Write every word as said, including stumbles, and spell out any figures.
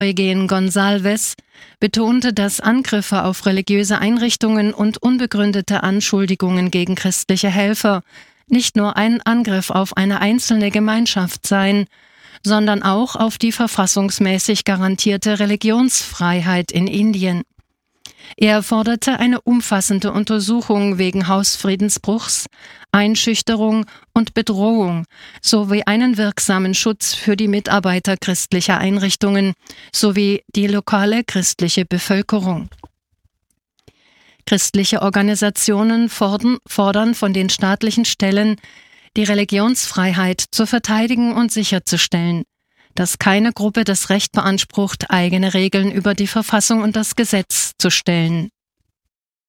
Eugen Gonsalves betonte, dass Angriffe auf religiöse Einrichtungen und unbegründete Anschuldigungen gegen christliche Helfer nicht nur ein Angriff auf eine einzelne Gemeinschaft seien, sondern auch auf die verfassungsmäßig garantierte Religionsfreiheit in Indien. Er forderte eine umfassende Untersuchung wegen Hausfriedensbruchs, Einschüchterung und Bedrohung sowie einen wirksamen Schutz für die Mitarbeiter christlicher Einrichtungen sowie die lokale christliche Bevölkerung. Christliche Organisationen fordern, fordern von den staatlichen Stellen, die Religionsfreiheit zu verteidigen und sicherzustellen, dass keine Gruppe das Recht beansprucht, eigene Regeln über die Verfassung und das Gesetz zu stellen.